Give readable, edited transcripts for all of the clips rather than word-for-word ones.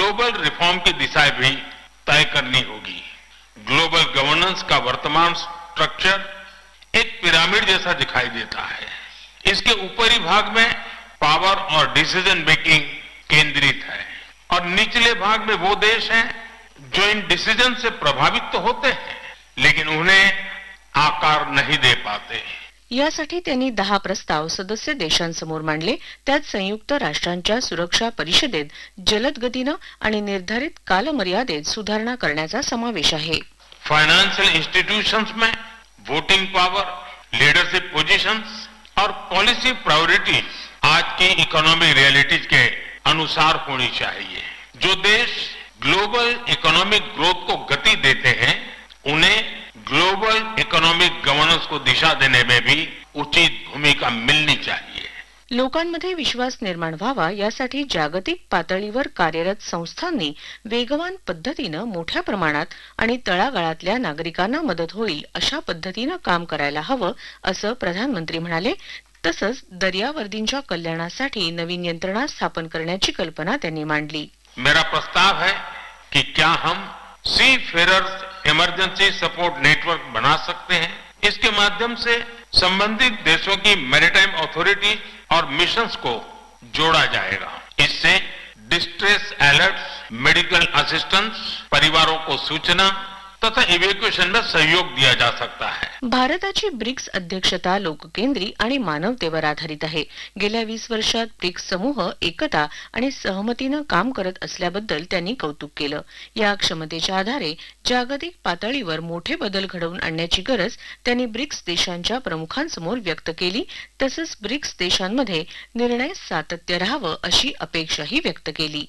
Global reform की दिशा भी तय करनी होगी। ग्लोबल गवर्नेंस का वर्तमान स्ट्रक्चर एक पिरामिड जैसा दिखाई देता है। इसके ऊपरी भाग में पावर और डिसीजन मेकिंग केंद्रित है और निचले भाग में वो देश हैं जो इन डिसीजन से प्रभावित तो होते हैं लेकिन उन्हें आकार नहीं दे पाते। यासाठी त्यांनी 10 प्रस्ताव सदस्य देशांसमोर मांडले। त्यात संयुक्त राष्ट्रांच्या सुरक्षा परिषदेत जलद गतीने आणि निर्धारित कालमर्यादेत सुधारणा करण्याचा समावेश आहे। फाइनेंशियल इंस्टीट्यूशंस में वोटिंग पावर, लीडरशिप पोजीशंस और पॉलिसी प्रायोरिटीज आज की इकोनॉमिक रियलिटीज के अनुसार होनी चाहिए। जो देश ग्लोबल इकोनॉमिक ग्रोथ को गति देते हैं उन्हें ग्लोबल इकोनॉमिक गवर्नेंस को दिशा देने में भी उचित भूमिका मिलनी चाहिए। लोकांमध्ये विश्वास निर्माण व्हावा यासाठी जागतिक पातळीवर कार्यरत संस्थांनी वेगवान पद्धतीने मोठ्या प्रमाणात आणि तळागाळातल्या नागरिकांना मदत होईल अशा पद्धतीने काम करायला हवं असं प्रधानमंत्री म्हणाले। तसंच दर्यावर्दींच्या कल्याणासाठी नवीन यंत्रणा स्थापन करण्याची कल्पना त्यांनी मांडली। मेरा प्रस्ताव है कि क्या हम C Ferrers emergency support network बना सकते हैं। इसके माध्यम से संबंधित देशों की मैरीटाइम अथॉरिटीज और मिशंस को जोड़ा जाएगा। इससे डिस्ट्रेस अलर्ट्स, मेडिकल असिस्टेंस, परिवारों को सूचना तथा इव्हॅक्युएशन में सहयोग दिया जा सकता है। भारताची ब्रिक्स अध्यक्षता लोककेंद्री आणि मानवतेवर आधारित आहे। गेल्या 20 वर्षात ब्रिक्स समूह एकता आणि सहमतीने काम करत असल्याबद्दल त्यांनी कौतुक केलं। या क्षमतेच्या आधारे जागतिक पातळीवर मोठे बदल घडवून आणण्याची गरज त्यांनी ब्रिक्स देशांच्या प्रमुखांसमोर व्यक्त केली। तसंच ब्रिक्स देशांमध्ये निर्णय सातत्य राहावं अशी अपेक्षाही व्यक्त केली।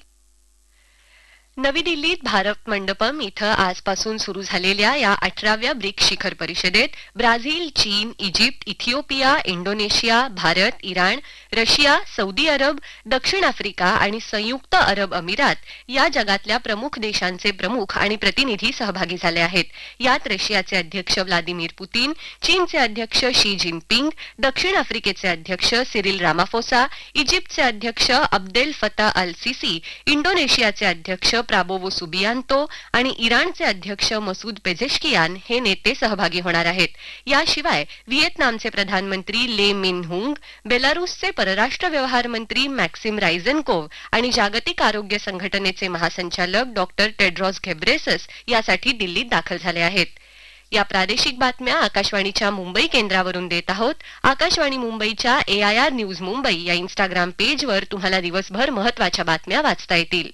नवी दिल्लीत भारत मंडपम इथं आजपासून सुरू झालेल्या या 18व्या ब्रिक्स शिखर परिषदेत ब्राझील, चीन, Egypt, Ethiopia, Indonesia, Bharat, Iran, Russia, Saudi अरब, दक्षिण आफ्रिका आणि संयुक्त अरब अमिरात या जगातल्या प्रमुख देशांचे प्रमुख आणि प्रतिनिधी सहभागी झाले आहेत। यात रशियाचे अध्यक्ष व्लादिमीर पुतीन, चीनचे अध्यक्ष शी जिनपिंग, दक्षिण आफ्रिकेचे अध्यक्ष सिरिल रामाफोसा, इजिप्तचे अध्यक्ष अब्देल फता अल सिसी, इंडोनेशियाचे अध्यक्ष प्राबोवो सुबियांतो आणि इराणचे अध्यक्ष मसूद पेझेशकियान हे नेते सहभागी होणार आहेत। याशिवाय व्हिएतनामचे प्रधानमंत्री ले मिन हुंग, बेलारूसचे परराष्ट्र व्यवहार मंत्री मॅक्सिम रायझेनकोव्ह आणि जागतिक आरोग्य संघटनेचे महासंचालक डॉक्टर टेड्रॉस घेब्रेसस यासाठी दिल्लीत दाखल झाले आहेत। या प्रादेशिक बातम्या आकाशवाणीच्या मुंबई केंद्रावरून देत आहोत। आकाशवाणी मुंबईच्या AIR न्यूज मुंबई या इंस्टाग्राम पेजवर तुम्हाला दिवसभर महत्त्वाच्या बातम्या वाचता येतील।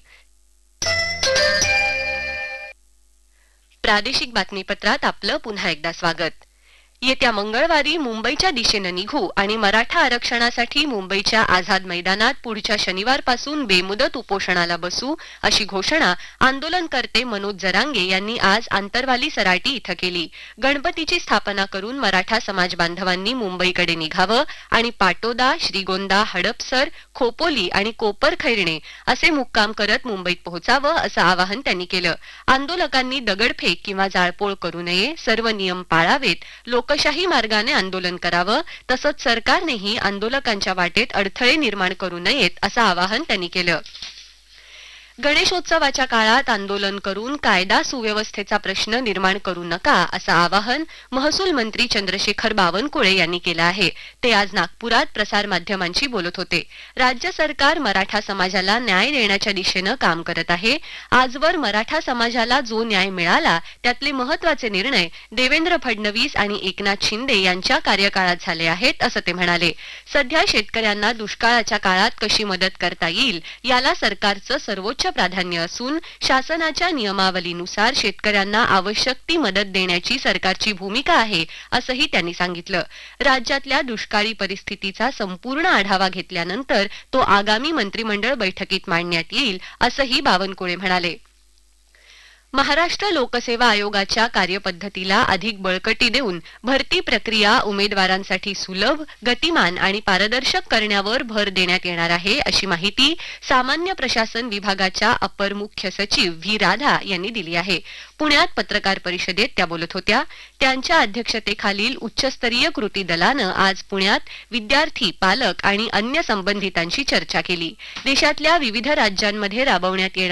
प्रादेशिक बातमीपत्रात आपलं पुन्हा एकदा स्वागत। येत्या मंगळवारी मुंबईच्या दिशेने निघू आणि मराठा आरक्षणासाठी मुंबईच्या आझाद मैदानात पुढच्या शनिवारपासून बेमुदत उपोषणाला बसू अशी घोषणा आंदोलनकर्ते मनोज जरांगे यांनी आज आंतरवाली सराटी इथं केली। गणपतीची स्थापना करून मराठा समाज बांधवांनी मुंबईकडे निघावं आणि पाटोदा, श्रीगोंदा, हडपसर, खोपोली आणि कोपरखैरणे असे मुक्काम करत मुंबईत पोहोचावं असं आवाहन त्यांनी केलं। आंदोलकांनी दगडफेक किंवा जाळपोळ करू नये, सर्व नियम पाळावेत, लोकशाही मार्गाने आंदोलन करावं, तसंच सरकारनेही आंदोलकांच्या वाटेत अडथळे निर्माण करू नयेत असं आवाहन त्यांनी केलं। गणेशोत्सवाच्या काळात आंदोलन करून कायदा सुव्यवस्थेचा प्रश्न निर्माण करू नका असं आवाहन महसूल मंत्री चंद्रशेखर बावनकुळे यांनी केलं आहे। ते आज नागपुरात प्रसार माध्यमांशी बोलत होते। राज्य सरकार मराठा समाजाला न्याय देण्याच्या दिशेनं काम करत आहे। आजवर मराठा समाजाला जो न्याय मिळाला त्यातले महत्त्वाचे निर्णय देवेंद्र फडणवीस आणि एकनाथ शिंदे यांच्या कार्यकाळात झाले आहेत असं ते म्हणाले। सध्या शेतकऱ्यांना दुष्काळाच्या काळात कशी मदत करता येईल याला सरकारचं सर्वोच्च प्राधान्य असून शासनाच्या नियमावलीनुसार शेतकऱ्यांना आवश्यक ती मदत देण्याची सरकारची भूमिका आहे असंही त्यांनी सांगितलं। राज्यातल्या दुष्काळी परिस्थितीचा संपूर्ण आढावा घेतल्यानंतर तो आगामी मंत्रिमंडळ बैठकीत मांडण्यात येईल असंही बावनकुळे म्हणाले। महाराष्ट्र लोकसेवा आयोगाच्या कार्यपद्धतीला अधिक बळकटी देऊन भरती प्रक्रिया उमेदवारांसाठी सुलभ, गतिमान आणि पारदर्शक करण्यावर भर देण्यात येणार आहे अशी माहिती सामान्य प्रशासन विभागाच्या अपर मुख्य सचिव व्ही राधा यांनी दिली आहे। पुण्यात पत्रकार परिषदेत त्या बोलत होत्या। त्यांच्या अध्यक्षतेखालील उच्चस्तरीय कृती दलानं आज पुण्यात विद्यार्थी, पालक आणि अन्य संबंधितांशी चर्चा केली। देशातल्या विविध राज्यांमध्ये राबवण्यात येणाऱ्या